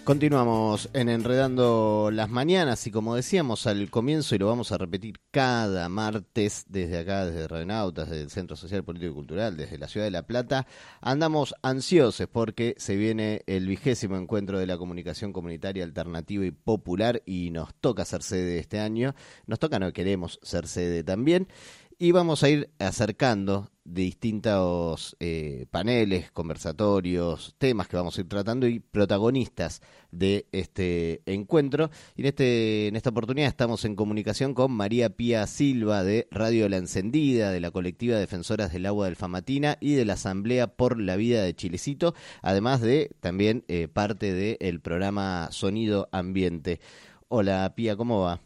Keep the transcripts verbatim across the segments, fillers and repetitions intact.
Continuamos en Enredando las Mañanas y como decíamos al comienzo y lo vamos a repetir cada martes desde acá, desde Radionautas, desde el Centro Social, Político y Cultural, desde la Ciudad de La Plata, andamos ansiosos porque se viene el vigésimo encuentro de la comunicación comunitaria alternativa y popular y nos toca ser sede este año, nos toca, no queremos ser sede también. Y vamos a ir acercando distintos eh, paneles, conversatorios, temas que vamos a ir tratando y protagonistas de este encuentro. Y en, este, en esta oportunidad estamos en comunicación con María Pía Silva de Radio La Encendida, de la colectiva Defensoras del Agua del Famatina y de la Asamblea por la Vida de Chilecito, además de también eh, parte del programa Sonido Ambiente. Hola Pía, ¿cómo va?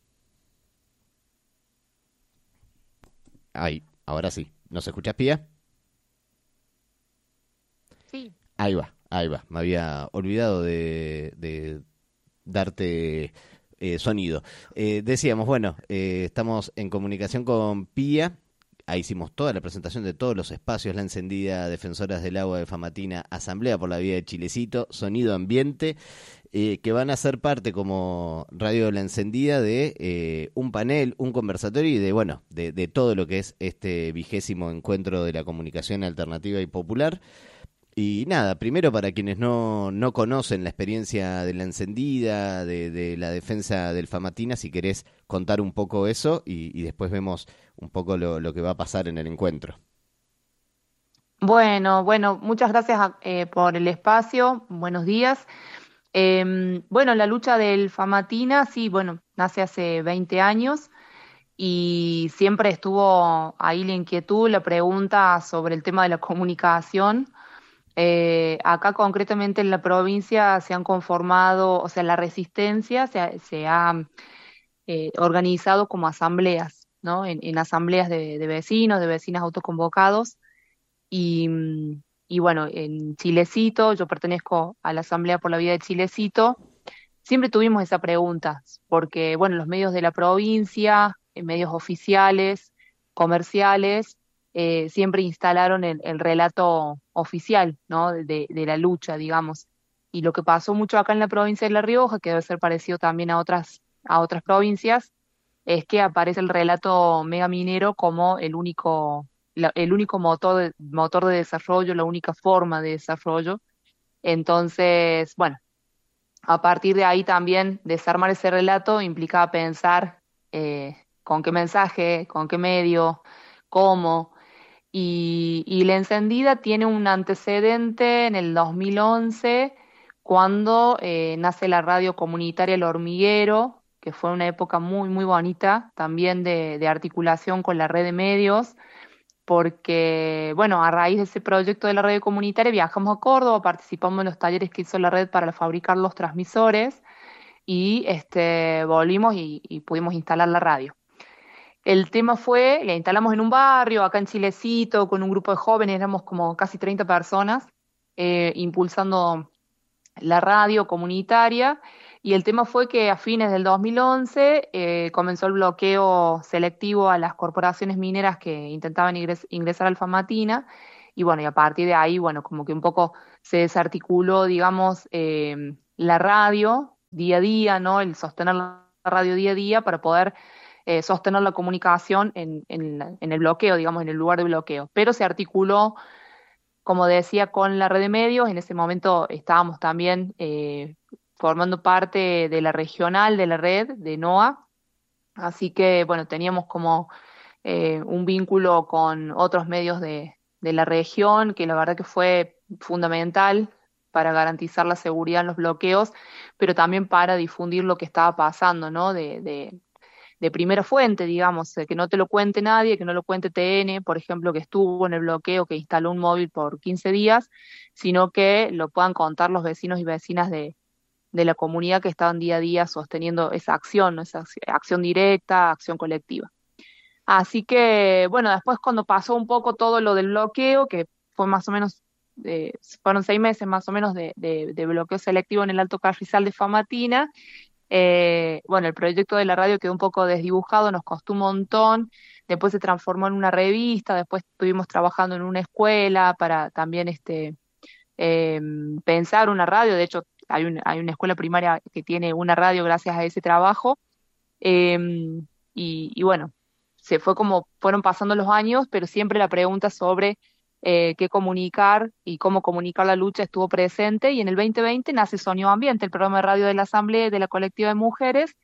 Ahí, ahora sí. ¿Nos escuchás, Pía? Sí. Ahí va, ahí va. Me había olvidado de, de darte eh, sonido. Eh, decíamos, bueno, eh, estamos en comunicación con Pía. Ahí hicimos toda la presentación de todos los espacios, La Encendida, Defensoras del Agua de Famatina, Asamblea por la Vida de Chilecito, Sonido Ambiente, eh, que van a ser parte como Radio La Encendida de eh, un panel, un conversatorio y de, bueno, de, de todo lo que es este vigésimo encuentro de la comunicación alternativa y popular. Y nada, primero para quienes no, no conocen la experiencia de La Encendida, de, de la defensa del Famatina, si querés contar un poco eso y, y después vemos un poco lo, lo que va a pasar en el encuentro. Bueno, bueno, muchas gracias a- eh, por el espacio. Buenos días. Em, bueno, la lucha del Famatina, sí, bueno, nace hace veinte años y siempre estuvo ahí la inquietud, la pregunta sobre el tema de la comunicación. Eh, acá concretamente en la provincia se han conformado, o sea, la resistencia se ha, se ha, eh, organizado como asambleas, ¿no? En, en asambleas de, de vecinos, de vecinas autoconvocados. Y, mm, y bueno, en Chilecito, yo pertenezco a la Asamblea por la Vida de Chilecito, siempre tuvimos esa pregunta, porque bueno, los medios de la provincia, eh, medios oficiales, comerciales, eh, siempre instalaron el, el relato oficial, ¿no? De, de la lucha, digamos. Y lo que pasó mucho acá en la provincia de La Rioja, que debe ser parecido también a otras, a otras provincias, es que aparece el relato megaminero como el único, la- el único motor de, motor de desarrollo, la única forma de desarrollo. Entonces, bueno, a partir de ahí también desarmar ese relato implicaba pensar eh, con qué mensaje, con qué medio, cómo. Y, y La Encendida tiene un antecedente en el dos mil once, cuando eh, nace la radio comunitaria El Hormiguero, que fue una época muy, muy bonita también de, de articulación con la red de medios, porque, bueno, a raíz de ese proyecto de la radio comunitaria viajamos a Córdoba, participamos en los talleres que hizo la red para fabricar los transmisores y este, volvimos y, y pudimos instalar la radio. El tema fue, la instalamos en un barrio, acá en Chilecito, con un grupo de jóvenes, éramos como casi treinta personas, eh, impulsando la radio comunitaria, y el tema fue que a fines del dos mil once eh, comenzó el bloqueo selectivo a las corporaciones mineras que intentaban ingres- ingresar al Famatina, y bueno, y a partir de ahí, bueno, como que un poco se desarticuló, digamos, eh, la radio día a día, ¿no? El sostener la radio día a día para poder eh, sostener la comunicación en, en la- en el bloqueo, digamos, en el lugar de bloqueo. Pero se articuló, como decía, con la red de medios. En ese momento estábamos también eh, formando parte de la regional de la red de NOA, así que, bueno, teníamos como eh, un vínculo con otros medios de, de la región, que la verdad que fue fundamental para garantizar la seguridad en los bloqueos, pero también para difundir lo que estaba pasando, ¿no? De, de, de primera fuente, digamos, eh, que no te lo cuente nadie, que no lo cuente T N, por ejemplo, que estuvo en el bloqueo, que instaló un móvil por quince días, sino que lo puedan contar los vecinos y vecinas de, de la comunidad que estaban día a día sosteniendo esa acción, ¿no? Esa ac- acción directa, acción colectiva. Así que, bueno, después cuando pasó un poco todo lo del bloqueo, que fue más o menos, eh, fueron seis meses más o menos de, de de bloqueo selectivo en el Alto Carrizal de Famatina. Eh, bueno, el proyecto de la radio quedó un poco desdibujado, nos costó un montón, después se transformó en una revista, después estuvimos trabajando en una escuela para también este, eh, pensar una radio. De hecho, hay, un, hay una escuela primaria que tiene una radio gracias a ese trabajo. Eh, y, y bueno, se fue como fueron pasando los años, pero siempre la pregunta sobre eh, qué comunicar y cómo comunicar la lucha estuvo presente. Y en el veinte veinte nace Sonido Ambiente, el programa de radio de la Asamblea y de la Colectiva de Mujeres.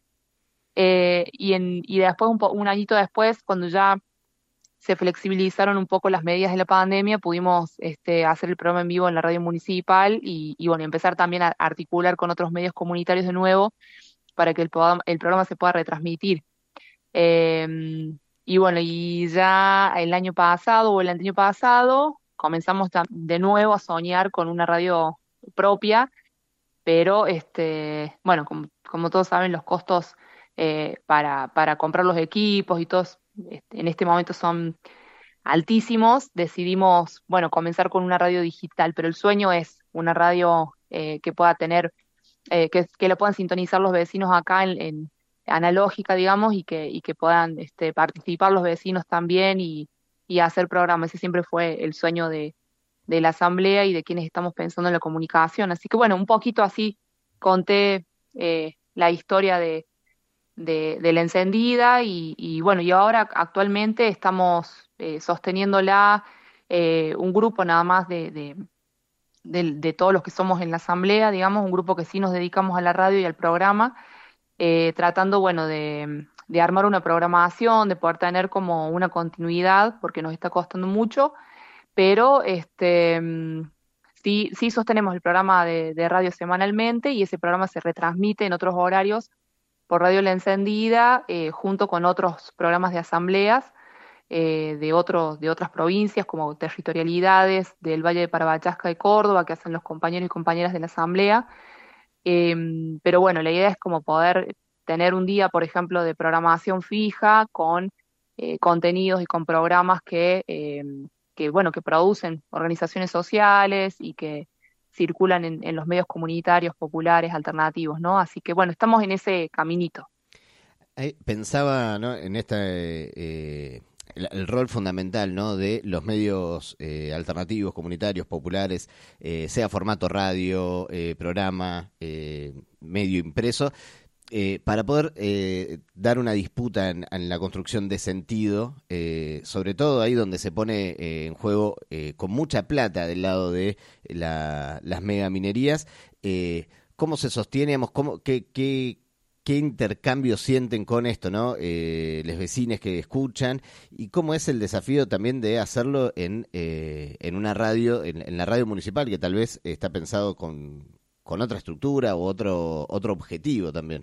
Eh, y, en, y después, un, po- un añito después, cuando ya se flexibilizaron un poco las medidas de la pandemia, pudimos este, hacer el programa en vivo en la radio municipal y, y bueno, empezar también a articular con otros medios comunitarios de nuevo para que el, programa- el programa se pueda retransmitir. Eh, y bueno, y ya el año pasado o el año pasado comenzamos tam- de nuevo a soñar con una radio propia, pero este, bueno, como, como todos saben, los costos eh, para, para comprar los equipos y todos este, en este momento son altísimos. Decidimos, bueno, comenzar con una radio digital, pero el sueño es una radio eh, que pueda tener eh, que, que lo puedan sintonizar los vecinos acá en, en analógica, digamos, y que, y que puedan este, participar los vecinos también y, y hacer programas. Ese siempre fue el sueño de, de la asamblea y de quienes estamos pensando en la comunicación. Así que bueno, un poquito así conté eh, la historia de, de, de la encendida y, y bueno, y ahora actualmente estamos eh, sosteniéndola eh, un grupo nada más de, de de, de todos los que somos en la asamblea, digamos, un grupo que sí nos dedicamos a la radio y al programa, eh, tratando, bueno, de, de armar una programación, de poder tener como una continuidad, porque nos está costando mucho, pero este, mm, sí, sí sostenemos el programa de, de radio semanalmente y ese programa se retransmite en otros horarios por Radio La Encendida, eh, junto con otros programas de asambleas eh, de otros, de otras provincias, como territorialidades del Valle de Parabachasca de Córdoba, que hacen los compañeros y compañeras de la Asamblea. Em, pero bueno, la idea es como poder tener un día, por ejemplo, de programación fija con eh, contenidos y con programas que, em, que, bueno, que producen organizaciones sociales y que circulan en, en los medios comunitarios, populares, alternativos, ¿no? Así que bueno, estamos en ese caminito. Eh, Pensaba, ¿no? En esta eh, el, el rol fundamental, ¿no? De los medios eh, alternativos, comunitarios, populares, eh, sea formato radio, eh, programa, eh, medio impreso, eh, para poder eh, dar una disputa en, en la construcción de sentido, eh, sobre todo ahí donde se pone eh, en juego eh, con mucha plata del lado de la, las megaminerías. Eh, ¿Cómo se sostiene? Digamos, ¿cómo, qué, qué, qué intercambio sienten con esto, ¿no? Eh, los vecinos que escuchan y cómo es el desafío también de hacerlo en, eh, en una radio, en, en la radio municipal, que tal vez está pensado con, con otra estructura o otro, otro objetivo también.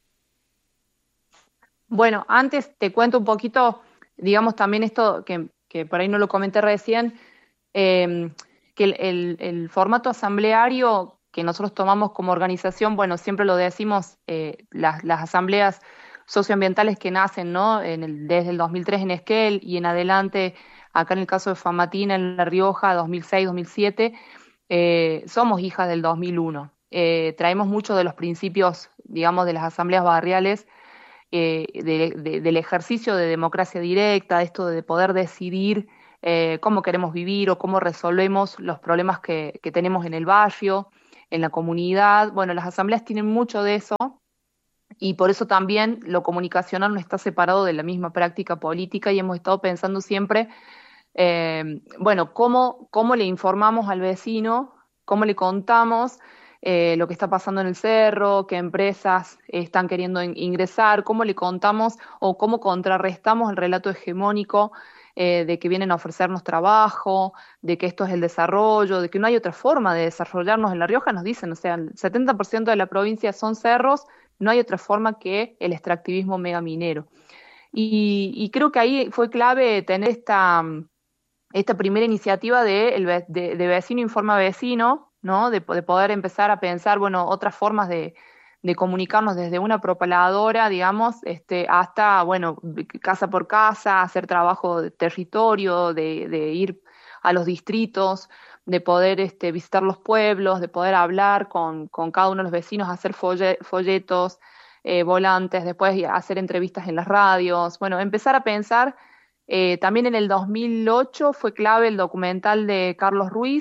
Bueno, antes te cuento un poquito, digamos, también esto que, que por ahí no lo comenté recién, eh, que el, el- el formato asambleario que nosotros tomamos como organización, bueno, siempre lo decimos, eh, las, las asambleas socioambientales que nacen, ¿no? En el, desde el dos mil tres en Esquel y en adelante, acá en el caso de Famatina, en La Rioja, dos mil seis, dos mil siete, eh, somos hijas del dos mil uno. Eh, traemos muchos de los principios, digamos, de las asambleas barriales eh, de- de- del ejercicio de democracia directa, de esto de poder decidir eh, cómo queremos vivir o cómo resolvemos los problemas que, que tenemos en el barrio, en la comunidad. Bueno, las asambleas tienen mucho de eso y por eso también lo comunicacional no está separado de la misma práctica política y hemos estado pensando siempre, eh, bueno, cómo, cómo le informamos al vecino, cómo le contamos eh, lo que está pasando en el cerro, qué empresas están queriendo in- ingresar, cómo le contamos o cómo contrarrestamos el relato hegemónico eh, de que vienen a ofrecernos trabajo, de que esto es el desarrollo, de que no hay otra forma de desarrollarnos. En La Rioja nos dicen, o sea, el setenta por ciento de la provincia son cerros, no hay otra forma que el extractivismo megaminero. Y, y creo que ahí fue clave tener esta esta primera iniciativa de, el ve- de, de vecino informa vecino, ¿no? De, po- de poder empezar a pensar, bueno, otras formas de, de comunicarnos desde una propaladora, digamos, este, hasta, bueno, de- casa por casa, hacer trabajo de territorio, de, de ir a los distritos, de poder este, visitar los pueblos, de poder hablar con, con cada uno de los vecinos, hacer folle- folletos, eh, volantes, después hacer entrevistas en las radios, bueno, empezar a pensar. Eh, también en el dos mil ocho fue clave el documental de Carlos Ruiz,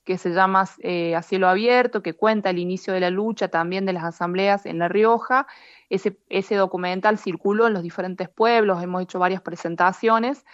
que se llama eh, A Cielo Abierto, que cuenta el inicio de la lucha también de las asambleas en La Rioja. Ese, ese documental circuló en los diferentes pueblos, hemos hecho varias presentaciones.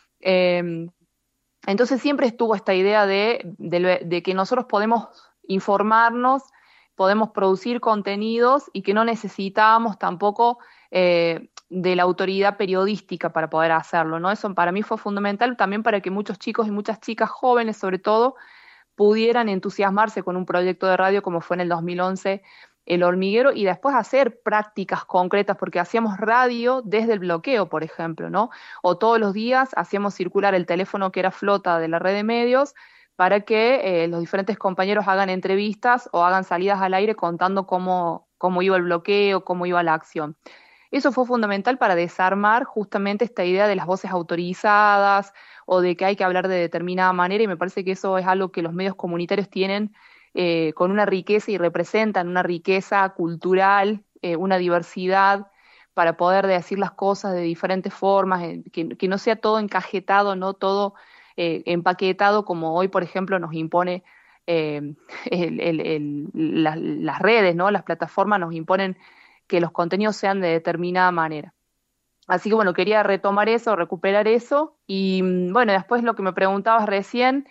Eh, entonces siempre estuvo esta idea de, de, de que nosotros podemos informarnos, podemos producir contenidos y que no necesitábamos tampoco eh, de la autoridad periodística para poder hacerlo, ¿no? Eso para mí fue fundamental también para que muchos chicos y muchas chicas jóvenes, sobre todo, pudieran entusiasmarse con un proyecto de radio como fue en el dos mil once El Hormiguero y después hacer prácticas concretas, porque hacíamos radio desde el bloqueo, por ejemplo, ¿no? O todos los días hacíamos circular el teléfono que era flota de la red de medios para que eh, los diferentes compañeros hagan entrevistas o hagan salidas al aire contando cómo, cómo iba el bloqueo, cómo iba la acción. Eso fue fundamental para desarmar justamente esta idea de las voces autorizadas o de que hay que hablar de determinada manera, y me parece que eso es algo que los medios comunitarios tienen eh, con una riqueza y representan una riqueza cultural, eh, una diversidad para poder decir las cosas de diferentes formas, eh, que, que no sea todo encajetado, no todo eh, empaquetado como hoy, por ejemplo, nos impone eh, el, el, el, la, las redes, ¿no? Las plataformas nos imponen que los contenidos sean de determinada manera. Así que bueno, quería retomar eso, recuperar eso. Y bueno, después lo que me preguntabas recién,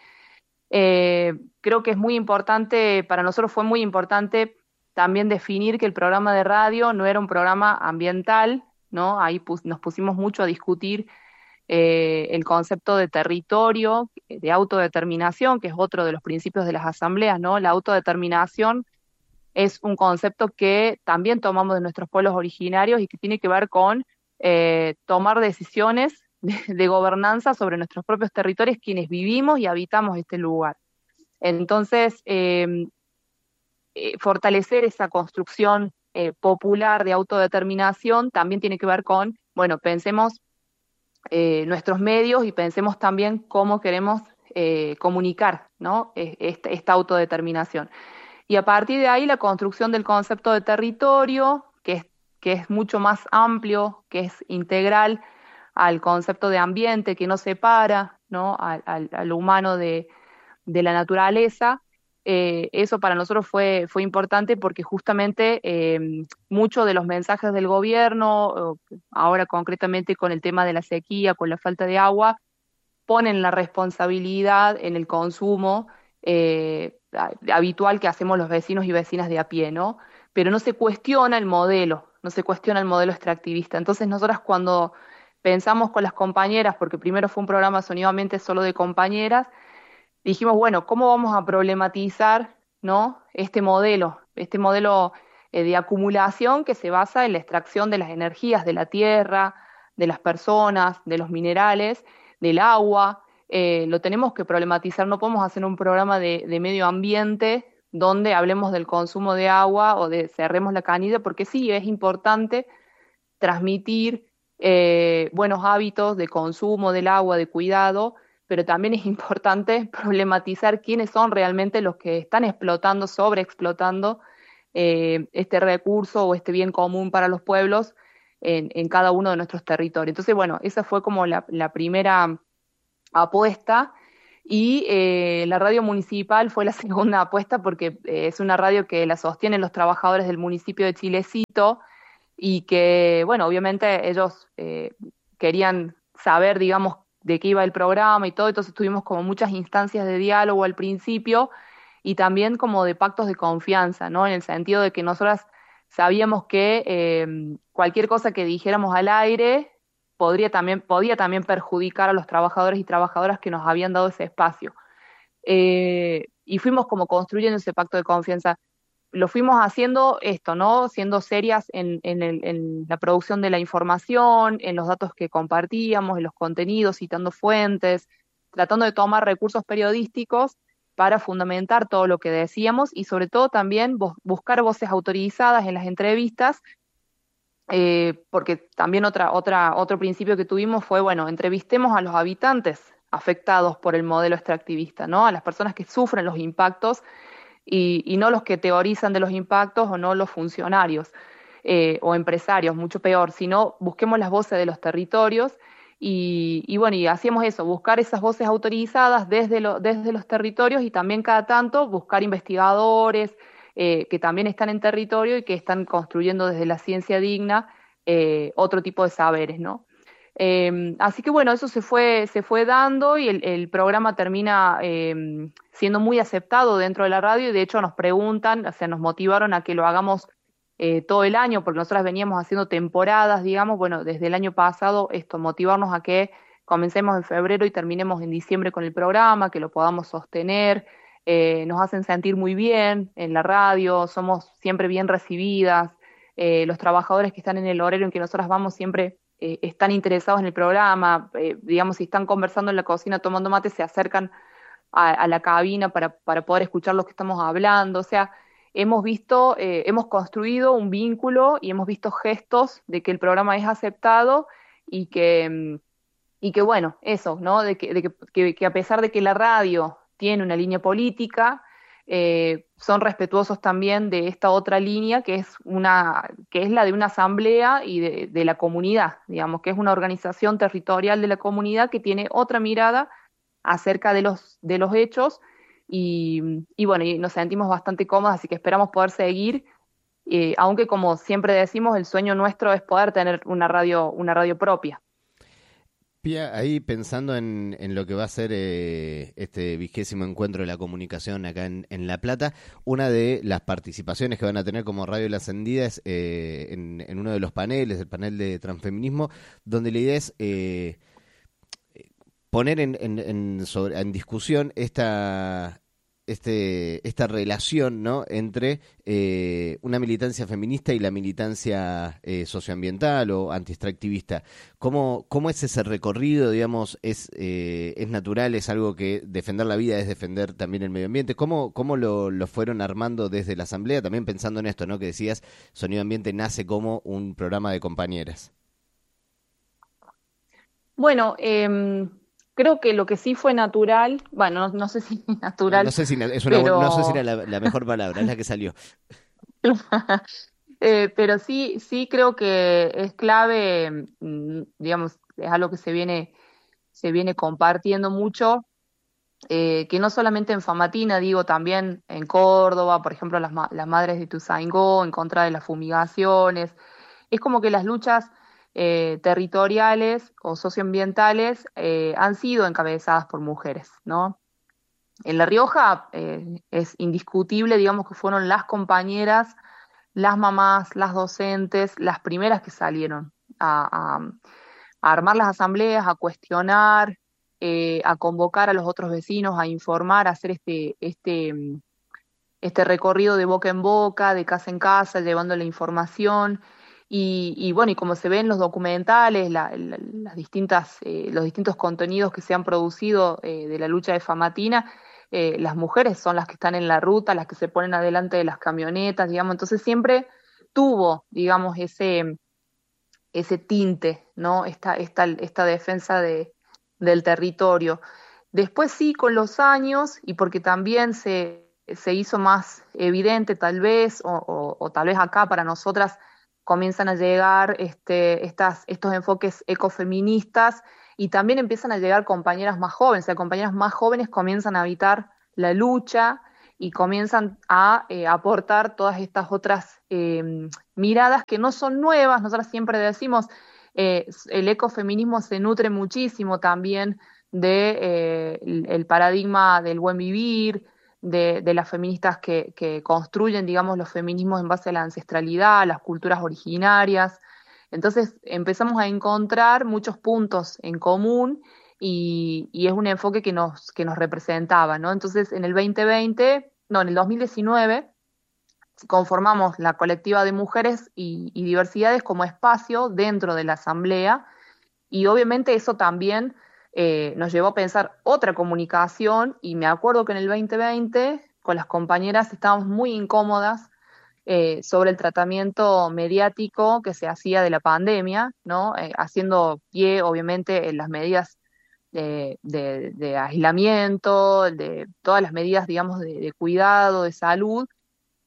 eh, creo que es muy importante, para nosotros fue muy importante también definir que el programa de radio no era un programa ambiental, ¿no? Ahí pus, nos pusimos mucho a discutir eh, el concepto de territorio, de autodeterminación, que es otro de los principios de las asambleas, ¿no? La autodeterminación es un concepto que también tomamos de nuestros pueblos originarios y que tiene que ver con eh, tomar decisiones de, de gobernanza sobre nuestros propios territorios, quienes vivimos y habitamos este lugar. Entonces, eh, eh, fortalecer esa construcción eh, popular de autodeterminación también tiene que ver con, bueno, pensemos eh, nuestros medios y pensemos también cómo queremos eh, comunicar, ¿no? Esta, esta autodeterminación. Y a partir de ahí la construcción del concepto de territorio, que es, que es mucho más amplio, que es integral al concepto de ambiente, que no separa, ¿no? al, al, al humano de, de la naturaleza. Eh, eso para nosotros fue, fue importante porque justamente eh, muchos de los mensajes del gobierno, ahora concretamente con el tema de la sequía, con la falta de agua, ponen la responsabilidad en el consumo eh, habitual que hacemos los vecinos y vecinas de a pie, ¿no? Pero no se cuestiona el modelo, no se cuestiona el modelo extractivista. Entonces nosotras cuando pensamos con las compañeras, porque primero fue un programa sonidamente solo de compañeras, dijimos, bueno, ¿cómo vamos a problematizar, ¿no? este modelo, este modelo eh, de acumulación que se basa en la extracción de las energías de la tierra, de las personas, de los minerales, del agua? Eh, lo tenemos que problematizar, no podemos hacer un programa de, de medio ambiente donde hablemos del consumo de agua o de cerremos la canilla, porque sí, es importante transmitir eh, buenos hábitos de consumo del agua, de cuidado, pero también es importante problematizar quiénes son realmente los que están explotando, sobreexplotando eh, este recurso o este bien común para los pueblos en, en cada uno de nuestros territorios. Entonces, bueno, esa fue como la, la primera apuesta. Y eh, la radio municipal fue la segunda apuesta porque eh, es una radio que la sostienen los trabajadores del municipio de Chilecito y que, bueno, obviamente ellos eh, querían saber, digamos, de qué iba el programa y todo, entonces tuvimos como muchas instancias de diálogo al principio y también como de pactos de confianza, ¿no? En el sentido de que nosotras sabíamos que eh, cualquier cosa que dijéramos al aire podría también, podía también perjudicar a los trabajadores y trabajadoras que nos habían dado ese espacio. Eh, y fuimos como construyendo ese pacto de confianza. Lo fuimos haciendo esto, ¿no? Siendo serias en, en, el, en la producción de la información, en los datos que compartíamos, en los contenidos, citando fuentes, tratando de tomar recursos periodísticos para fundamentar todo lo que decíamos y sobre todo también buscar voces autorizadas en las entrevistas. Eh, porque también otra, otra, otro principio que tuvimos fue, bueno, entrevistemos a los habitantes afectados por el modelo extractivista, ¿no? A las personas que sufren los impactos y, y no los que teorizan de los impactos o no los funcionarios eh, o empresarios, mucho peor, sino busquemos las voces de los territorios Y, y bueno, y hacíamos eso, buscar esas voces autorizadas desde, lo- desde los territorios y también cada tanto buscar investigadores eh, que también están en territorio y que están construyendo desde la ciencia digna eh, otro tipo de saberes, ¿no? Eh, así que bueno, eso se fue, se fue dando y el, el programa termina eh, siendo muy aceptado dentro de la radio y de hecho nos preguntan, o sea, nos motivaron a que lo hagamos eh, todo el año, porque nosotras veníamos haciendo temporadas, digamos, bueno, desde el año pasado, esto, motivarnos a que comencemos en febrero y terminemos en diciembre con el programa, que lo podamos sostener, eh, nos hacen sentir muy bien en la radio, somos siempre bien recibidas, eh, los trabajadores que están en el horario en que nosotras vamos siempre eh, están interesados en el programa, eh, digamos, si están conversando en la cocina tomando mate, se acercan a, a la cabina para, para poder escuchar lo que estamos hablando. O sea, hemos visto, eh, hemos construido un vínculo y hemos visto gestos de que el programa es aceptado y que, mm, y que bueno, eso, ¿no? De que, de que, que, que a pesar de que la radio tiene una línea política, eh, son respetuosos también de esta otra línea que es una, que es la de una asamblea y de, de la comunidad, digamos, que es una organización territorial de la comunidad que tiene otra mirada acerca de los, de los hechos y, y bueno, y nos sentimos bastante cómodos, así que esperamos poder seguir, eh, aunque como siempre decimos, el sueño nuestro es poder tener una radio, una radio propia. Pia, ahí pensando en, en lo que va a ser eh, este vigésimo encuentro de la comunicación acá en, en La Plata, una de las participaciones que van a tener como Radio La Encendida es eh, en, en uno de los paneles, el panel de transfeminismo, donde la idea es eh, poner en, en, en, sobre, en discusión esta, este, esta relación, ¿no? Entre eh, una militancia feminista y la militancia eh, socioambiental o antiextractivista. ¿Cómo, cómo es ese recorrido, digamos? ¿Es, eh, es natural? ¿Es algo que defender la vida es defender también el medio ambiente? ¿Cómo, cómo lo, lo fueron armando desde la asamblea? También pensando en esto, ¿no? Que decías, Sonido Ambiente nace como un programa de compañeras. Bueno, eh, creo que lo que sí fue natural, bueno, no, no sé si No, no natural, sé si na- es una bu- no sé si era pero, la, la mejor palabra, es la que salió. eh, pero sí, sí creo que es clave, mm, digamos, es algo que se viene, se viene compartiendo mucho, eh, que no solamente en Famatina, digo, también en Córdoba, por ejemplo, las, ma- las madres de Ituzaingó en contra de las fumigaciones. Es como que las luchas eh, territoriales o socioambientales eh, han sido encabezadas por mujeres, ¿no? En La Rioja eh, es indiscutible, digamos que fueron las compañeras, las mamás, las docentes, las primeras que salieron a, a- a armar las asambleas, a cuestionar, eh, a convocar a los otros vecinos, a informar, a hacer este, este, mm, este recorrido de boca en boca, de casa en casa, llevando la información. Y, y bueno, y como se ve en los documentales, la- la- las distintas, eh, los distintos contenidos que se han producido eh, de la lucha de Famatina, eh, las mujeres son las que están en la ruta, las que se ponen adelante de las camionetas, digamos, entonces siempre tuvo, digamos, ese, ese tinte, ¿no? Esta, esta, esta defensa de, del territorio. Después sí, con los años, y porque también se, se hizo más evidente tal vez, o, o, o tal vez acá para nosotras comienzan a llegar este, estas, estos enfoques ecofeministas y también empiezan a llegar compañeras más jóvenes, o sea, compañeras más jóvenes comienzan a habitar la lucha y comienzan a eh, aportar todas estas otras eh, miradas que no son nuevas. Nosotros siempre decimos, eh, el ecofeminismo se nutre muchísimo también de, eh, el, el paradigma del buen vivir, de, de las feministas que, que, construyen, digamos, los feminismos en base a la ancestralidad, a las culturas originarias. Entonces empezamos a encontrar muchos puntos en común y, y es un enfoque que nos, que nos representaba, ¿no? Entonces en el veinte veinte, no, en el dos mil diecinueve conformamos la colectiva de mujeres y, y diversidades como espacio dentro de la asamblea y obviamente eso también eh, nos llevó a pensar otra comunicación y me acuerdo que en el veinte veinte con las compañeras estábamos muy incómodas eh, sobre el tratamiento mediático que se hacía de la pandemia, ¿no? Eh, haciendo pie obviamente en las medidas de, de, de aislamiento, de todas las medidas, digamos, de, de cuidado, de salud,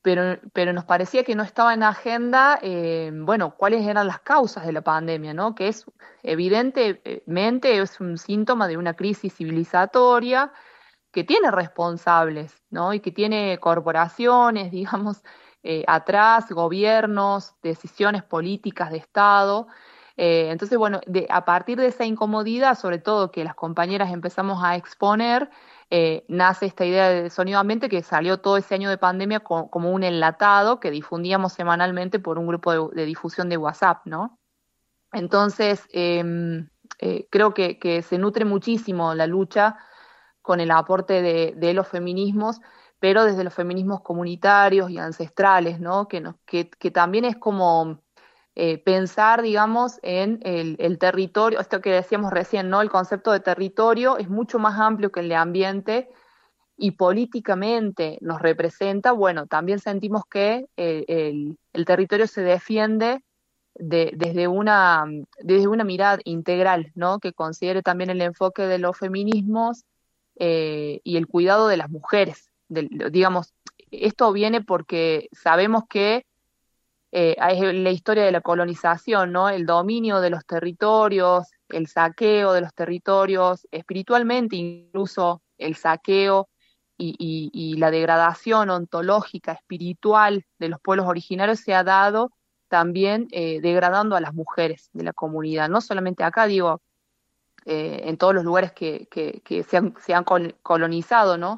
pero, pero nos parecía que no estaba en agenda, eh, bueno, cuáles eran las causas de la pandemia, ¿no? Que es evidentemente es un síntoma de una crisis civilizatoria que tiene responsables, ¿no? Y que tiene corporaciones, digamos, eh, atrás, gobiernos, decisiones políticas de Estado. Eh, entonces, bueno, de, a partir de esa incomodidad, sobre todo que las compañeras empezamos a exponer, eh, nace esta idea de sonido ambiente que salió todo ese año de pandemia co- como un enlatado que difundíamos semanalmente por un grupo de, de difusión de WhatsApp, ¿no? Entonces, em, eh, creo que, que se nutre muchísimo la lucha con el aporte de, de los feminismos, pero desde los feminismos comunitarios y ancestrales, ¿no? Que, nos, que, que también es como eh, pensar, digamos, en el, el territorio, esto que decíamos recién, ¿no? El concepto de territorio es mucho más amplio que el de ambiente y políticamente nos representa, bueno, también sentimos que eh, el, el territorio se defiende de- desde una, desde una mirada integral, ¿no? Que considere también el enfoque de los feminismos eh, y el cuidado de las mujeres. Del- digamos, esto viene porque sabemos que eh, es la historia de la colonización, ¿no? El dominio de los territorios, el saqueo de los territorios, espiritualmente incluso el saqueo y, y- y la degradación ontológica, espiritual de los pueblos originarios se ha dado también eh, degradando a las mujeres de la comunidad, no solamente acá, digo, eh, en todos los lugares que, que- que se han, se han col- colonizado, ¿no?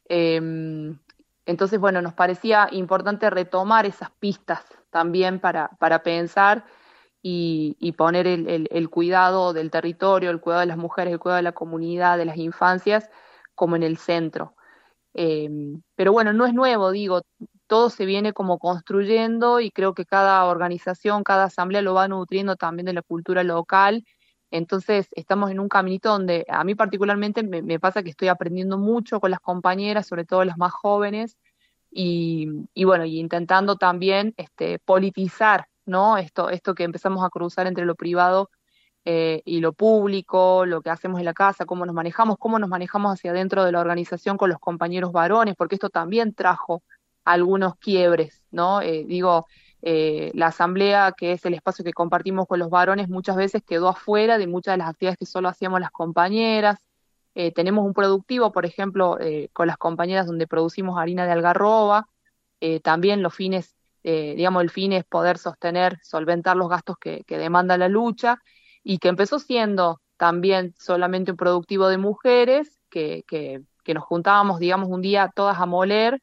Em, entonces, bueno, nos parecía importante retomar esas pistas también para, para pensar y, y poner el, el- el cuidado del territorio, el cuidado de las mujeres, el cuidado de la comunidad, de las infancias, como en el centro. Em, pero bueno, no es nuevo, digo, todo se viene como construyendo y creo que cada organización, cada asamblea lo va nutriendo también de la cultura local. Entonces, estamos en un caminito donde a mí particularmente me, me pasa que estoy aprendiendo mucho con las compañeras, sobre todo las más jóvenes, y, y bueno, y intentando también este, politizar, ¿no? Esto, esto que empezamos a cruzar entre lo privado eh, y lo público, lo que hacemos en la casa, cómo nos manejamos, cómo nos manejamos hacia adentro de la organización con los compañeros varones, porque esto también trajo algunos quiebres, ¿no? Eh, digo, eh, la asamblea, que es el espacio que compartimos con los varones, muchas veces quedó afuera de muchas de las actividades que solo hacíamos las compañeras. Eh, tenemos un productivo, por ejemplo, eh, con las compañeras donde producimos harina de algarroba, eh, también los fines, eh, digamos, el fin es poder sostener, solventar los gastos que, que demanda la lucha, y que empezó siendo también solamente un productivo de mujeres, que, que, que nos juntábamos, digamos, un día todas a moler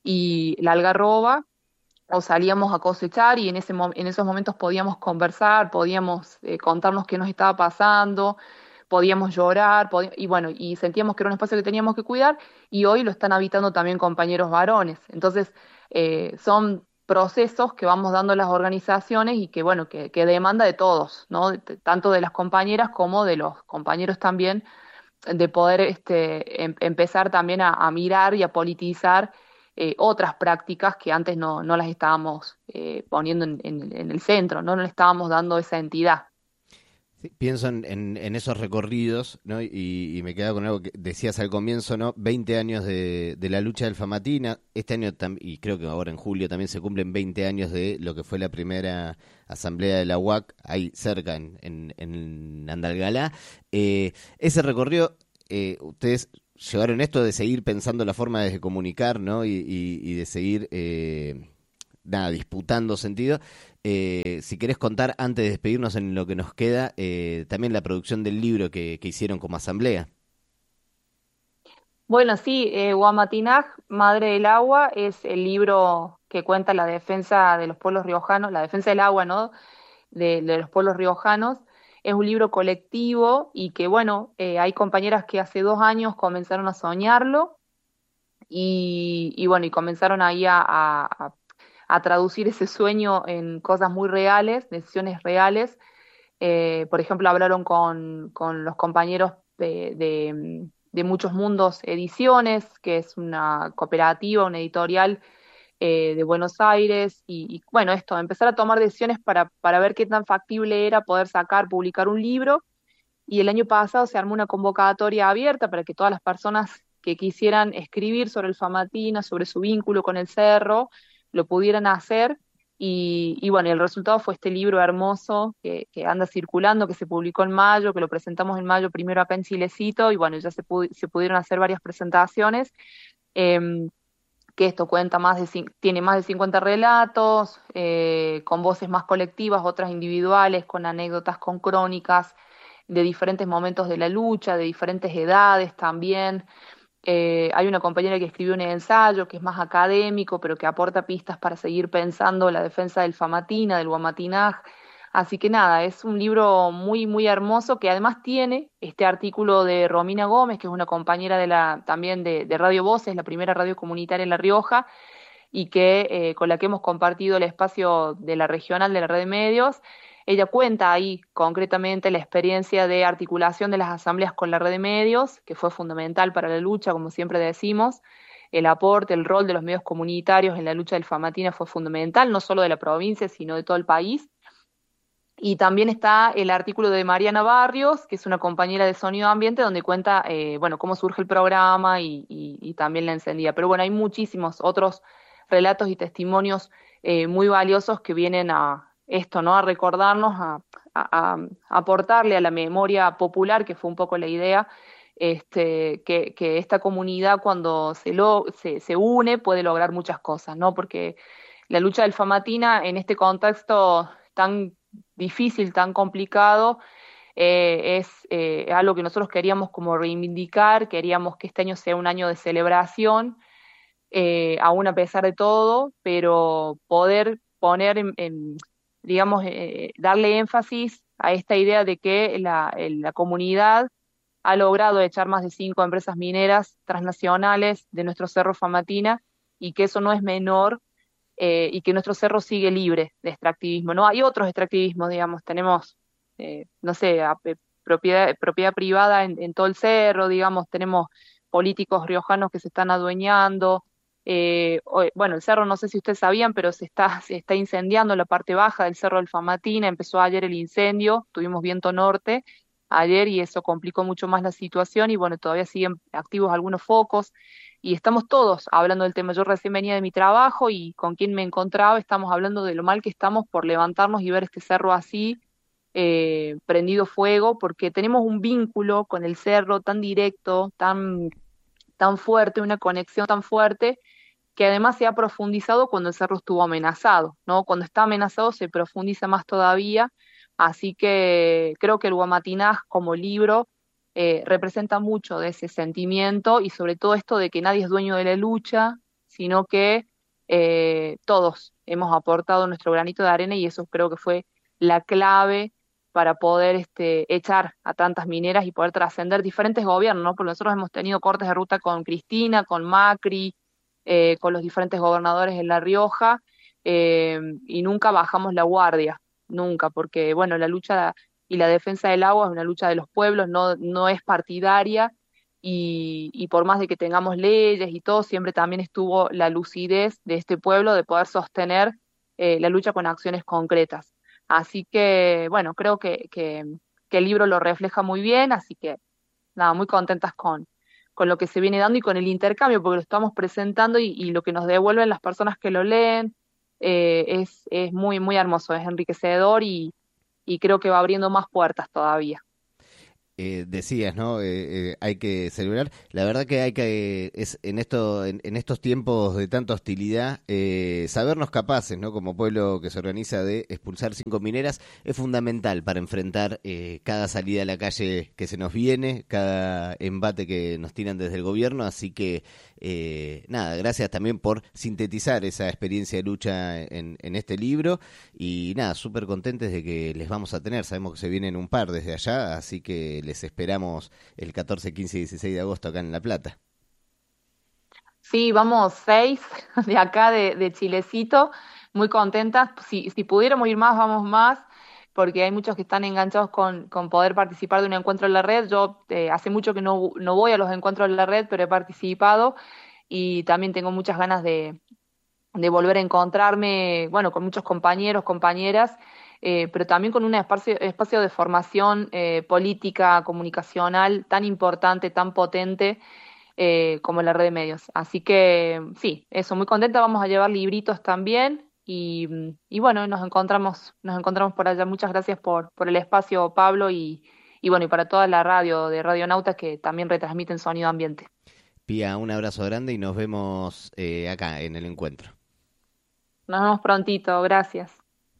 y la algarroba, o salíamos a cosechar y en, ese, mo- en esos momentos podíamos conversar, podíamos eh, contarnos qué nos estaba pasando, podíamos llorar, podi- y bueno, y sentíamos que era un espacio que teníamos que cuidar, y hoy lo están habitando también compañeros varones. Entonces, eh, son procesos que vamos dando las organizaciones y que, bueno, que, que demanda de todos, ¿no? De- tanto de las compañeras como de los compañeros también, de poder este, em- empezar también a, a mirar y a politizar eh, otras prácticas que antes no, no las estábamos eh, poniendo en, en- en el centro, ¿no? No le estábamos dando esa entidad. Sí, pienso en, en- en esos recorridos, ¿no? Y, y me quedo con algo que decías al comienzo, ¿no? Veinte años de, de la lucha del Famatina. Este año, tam- y creo que ahora en julio también se cumplen veinte años de lo que fue la primera asamblea de la U A C, ahí cerca, en, en, en Andalgalá. Eh, ese recorrido, eh, ustedes llevaron esto de seguir pensando la forma de comunicar, ¿no? Y, y- y de seguir, eh, nada, disputando sentido. Eh, si querés contar, antes de despedirnos en lo que nos queda, eh, también la producción del libro que, que hicieron como asamblea. Bueno, sí, eh, Huamatinaj, Madre del Agua, es el libro que cuenta la defensa de los pueblos riojanos, la defensa del agua, ¿no? De, de los pueblos riojanos. Es un libro colectivo y que, bueno, eh, hay compañeras que hace dos años comenzaron a soñarlo y, y bueno, y comenzaron ahí a, a- a traducir ese sueño en cosas muy reales, decisiones reales. Eh, por ejemplo, hablaron con, con los compañeros de, de, de Muchos Mundos Ediciones, que es una cooperativa, una editorial eh, de Buenos Aires, y, y, bueno, esto, empezar a tomar decisiones para, para ver qué tan factible era poder sacar, publicar un libro. Y el año pasado se armó una convocatoria abierta para que todas las personas que quisieran escribir sobre el Famatina, sobre su vínculo con el cerro, lo pudieran hacer. Y, y bueno, y el resultado fue este libro hermoso que, que anda circulando, que se publicó en mayo, que lo presentamos en mayo primero acá en Chilecito, y bueno, ya se, pu- se pudieron hacer varias presentaciones. Em, que esto cuenta más de, cin- tiene más de cincuenta relatos, eh, con voces más colectivas, otras individuales, con anécdotas, con crónicas de diferentes momentos de la lucha, de diferentes edades también. Eh, hay una compañera que escribió un ensayo que es más académico, pero que aporta pistas para seguir pensando la defensa del Famatina, del Guamatinaj. Así que nada, es un libro muy, muy hermoso que además tiene este artículo de Romina Gómez, que es una compañera de la, también de, de Radio Voces, la primera radio comunitaria en La Rioja, y que eh, con la que hemos compartido el espacio de la regional de la red de medios. Ella cuenta ahí concretamente la experiencia de articulación de las asambleas con la red de medios, que fue fundamental para la lucha, como siempre decimos. El aporte, el rol de los medios comunitarios en la lucha del Famatina fue fundamental, no solo de la provincia, sino de todo el país. Y también está el artículo de Mariana Barrios, que es una compañera de Sonido Ambiente, donde cuenta, eh, bueno, cómo surge el programa y, y- y también la encendida. Pero bueno, hay muchísimos otros relatos y testimonios eh, muy valiosos que vienen a esto, ¿no? A recordarnos, a, a- a- a aportarle a la memoria popular, que fue un poco la idea, este, que, que esta comunidad cuando se, lo, se, se une puede lograr muchas cosas, ¿no? Porque la lucha del Famatina en este contexto tan difícil, tan complicado, eh, es eh, algo que nosotros queríamos como reivindicar, queríamos que este año sea un año de celebración, eh, aún a pesar de todo, pero poder poner en, en, digamos, eh, darle énfasis a esta idea de que la, la comunidad ha logrado echar más de cinco empresas mineras transnacionales de nuestro Cerro Famatina y que eso no es menor, eh, y que nuestro cerro sigue libre de extractivismo. No hay otros extractivismos, digamos, tenemos, eh, no sé, a- pe- propiedad, propiedad privada en, en todo el cerro, digamos, tenemos políticos riojanos que se están adueñando. Eh, o- bueno, el cerro, no sé si ustedes sabían, pero se está, se está incendiando la parte baja del Cerro del Famatina, empezó ayer el incendio, tuvimos viento norte ayer y eso complicó mucho más la situación y bueno, todavía siguen activos algunos focos y estamos todos hablando del tema. Yo recién venía de mi trabajo y con quien me encontraba estamos hablando de lo mal que estamos por levantarnos y ver este cerro así, eh, prendido fuego, porque tenemos un vínculo con el cerro tan directo, tan, tan fuerte, una conexión tan fuerte, que además se ha profundizado cuando el cerro estuvo amenazado, ¿no? Cuando está amenazado se profundiza más todavía, así que creo que el Guamatinaj como libro eh, representa mucho de ese sentimiento y sobre todo esto de que nadie es dueño de la lucha, sino que eh, todos hemos aportado nuestro granito de arena y eso creo que fue la clave para poder este, echar a tantas mineras y poder trascender diferentes gobiernos, ¿no? Porque nosotros hemos tenido cortes de ruta con Cristina, con Macri, eh, con los diferentes gobernadores en La Rioja, eh, y nunca bajamos la guardia, nunca, porque bueno, la lucha y la defensa del agua es una lucha de los pueblos, no, no es partidaria, y, y por más de que tengamos leyes y todo, siempre también estuvo la lucidez de este pueblo de poder sostener eh, la lucha con acciones concretas. Así que, bueno, creo que, que, que el libro lo refleja muy bien, así que nada, muy contentas con, con lo que se viene dando y con el intercambio, porque lo estamos presentando y, y lo que nos devuelven las personas que lo leen eh, es, es muy, muy hermoso, es enriquecedor y, y creo que va abriendo más puertas todavía. Eh, decías, ¿no? Eh, eh, hay que celebrar. La verdad que hay que, es en esto, en, en estos tiempos de tanta hostilidad, eh, sabernos capaces, ¿no? Como pueblo que se organiza de expulsar cinco mineras es fundamental para enfrentar eh, cada salida a la calle que se nos viene, cada embate que nos tiran desde el gobierno. Así que eh, nada, gracias también por sintetizar esa experiencia de lucha en, en este libro y nada, súper contentes de que les vamos a tener. Sabemos que se vienen un par desde allá, así que les esperamos el catorce, quince y dieciséis de agosto acá en La Plata. Sí, vamos seis de acá de, de Chilecito, muy contentas. Si, si pudiéramos ir más, vamos más, porque hay muchos que están enganchados con, con poder participar de un encuentro en la red. Yo eh, hace mucho que no, no voy a los encuentros en la red, pero he participado y también tengo muchas ganas de, de volver a encontrarme, bueno, con muchos compañeros, compañeras, eh, pero también con un espacio, espacio de formación eh, política, comunicacional tan importante, tan potente, eh, como en la red de medios. Así que sí, eso, muy contenta, vamos a llevar libritos también. Y, y bueno, nos encontramos, nos encontramos por allá. Muchas gracias por, por el espacio, Pablo, y, y bueno, y para toda la radio de Radionautas que también retransmiten sonido ambiente. Pía, un abrazo grande y nos vemos eh, acá en el encuentro. Nos vemos prontito, gracias.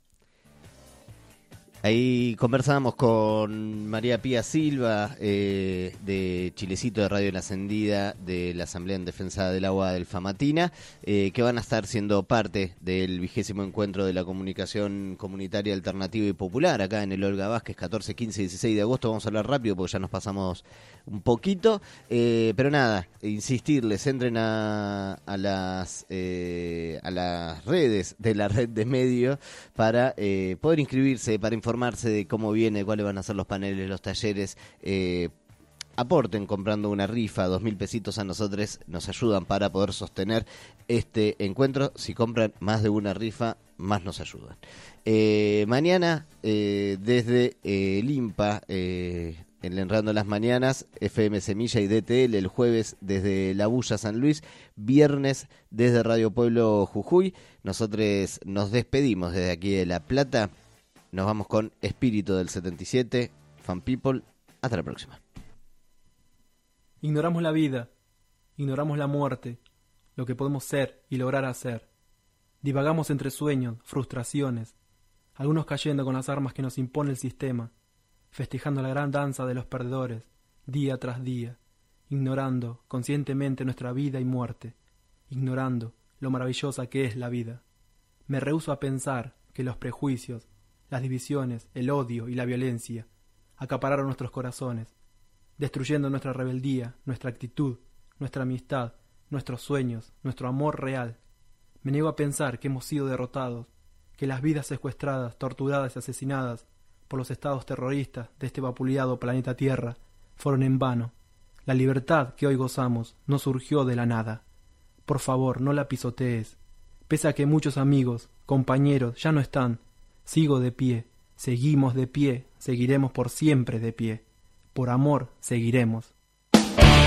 Ahí conversábamos con María Pía Silva, eh, de Chilecito de Radio La Encendida, de la Asamblea en Defensa del Agua del Famatina, eh, que van a estar siendo parte del vigésimo encuentro de la comunicación comunitaria alternativa y popular, acá en el Olga Vázquez, catorce, quince y dieciséis de agosto. Vamos a hablar rápido porque ya nos pasamos un poquito, eh, pero nada, insistirles, entren a, a, las, eh, a las redes de la red de medios para eh, poder inscribirse, para informar informarse de cómo viene, cuáles van a ser los paneles, los talleres. Eh, aporten comprando una rifa, dos mil pesitos a nosotros, nos ayudan para poder sostener este encuentro. Si compran más de una rifa, más nos ayudan. Eh, mañana, eh, desde eh, el IMPA, eh, en el Enredando las Mañanas, F M Semilla y D T L, el jueves desde La Bulla, San Luis, viernes desde Radio Pueblo, Jujuy. Nosotros nos despedimos desde aquí de La Plata. Nos vamos con Espíritu del setenta y siete, Fan People. Hasta la próxima. Ignoramos la vida, ignoramos la muerte, lo que podemos ser y lograr hacer. Divagamos entre sueños, frustraciones, algunos cayendo con las armas que nos impone el sistema, festejando la gran danza de los perdedores, día tras día, ignorando conscientemente nuestra vida y muerte, ignorando lo maravillosa que es la vida. Me rehúso a pensar que los prejuicios, las divisiones, el odio y la violencia acapararon nuestros corazones, destruyendo nuestra rebeldía, nuestra actitud, nuestra amistad, nuestros sueños, nuestro amor real. Me niego a pensar que hemos sido derrotados, que las vidas secuestradas, torturadas y asesinadas por los estados terroristas de este vapuleado planeta Tierra fueron en vano. La libertad que hoy gozamos no surgió de la nada. Por favor, no la pisotees. Pese a que muchos amigos, compañeros, ya no están, sigo de pie, seguimos de pie, seguiremos por siempre de pie. Por amor, seguiremos.